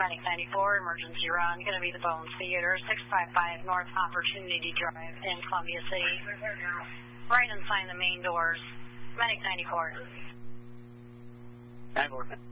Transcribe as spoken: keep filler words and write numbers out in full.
Medic ninety-four, emergency run, going to be the Bones Theater, six five five North Opportunity Drive in Columbia City. Right inside the main doors. Medic ninety-four. nine four.